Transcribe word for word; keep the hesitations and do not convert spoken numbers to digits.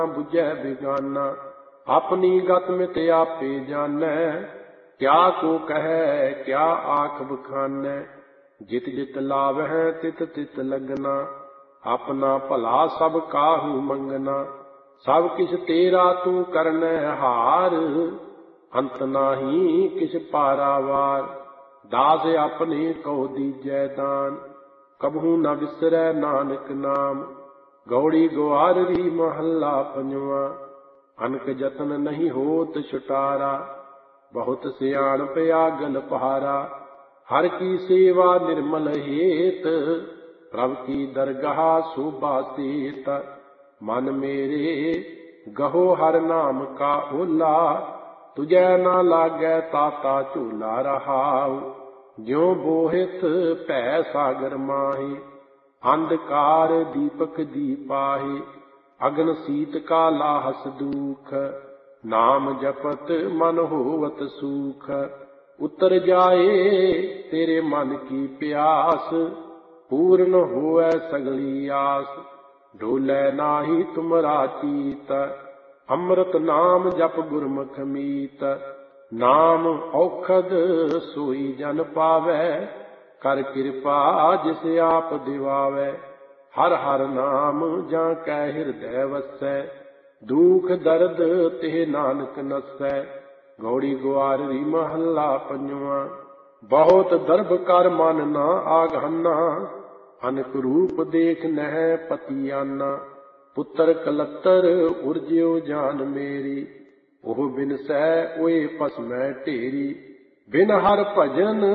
बुझै बेगाना। अपनी गत मित आपे जानै, क्या को कहे क्या आख बखानै। जित जित लावह तित तित लगना, अपना भला सब काहू मंगना। सब किछ तेरा तू करनै हार, अंत नाही किछ पारावार। दास अपने कहो दीजै दान, कबहू न बिसरै नानक नाम। गौड़ी ग्वाररी महला पंजवा, अनक जतन नहीं होत छुटारा। बहुत सियाण पयागन पहारा, हर की सेवा निर्मल हेत। प्रभ की दरगाह शोभा सेत, मन मेरे गहो हर नाम का ओला। तुझै ना लागै ताता झूला रहाऊ, ज्यों बोहित भै सागर माही। अंधकार दीपक दीपाहे, अग्न सीत का लाहस दुख। नाम जपत मन होवत सुख, उतर जाए तेरे मन की प्यास। पूर्ण होए सगली आस, डोलै नाही तुमरा चीत। अमृत नाम जप गुरमुख मीत, नाम औखद सोई जन पावै। कर कृपा जिस आप दिवावै, हर हर नाम जां कै हृदय वसै। दुख दर्द तिह नानक नसै, गौड़ी ग्वाररी महला पंजवा। बहुत दर्भ कर मन ना आघाना, अनक रूप देख नह पतियाना। पुत्र कलतर उर्ज्यो जान मेरी, ओह बिनसै ओए पसमै ढेरी। बिन हर भजन